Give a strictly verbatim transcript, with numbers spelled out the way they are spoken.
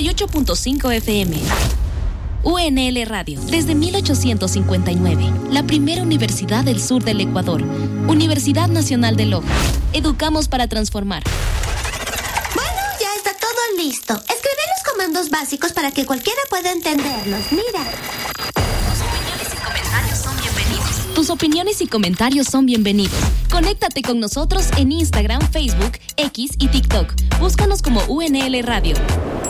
y ocho punto cinco F M. U N L Radio, desde mil ochocientos cincuenta y nueve, la primera universidad del sur del Ecuador. Universidad Nacional de Loja. Educamos para transformar. Bueno, ya está todo listo. Escribí los comandos básicos para que cualquiera pueda entenderlos. Mira. Tus opiniones y comentarios son bienvenidos. Conéctate con nosotros en Instagram, Facebook, X y TikTok. Búscanos como U N L Radio.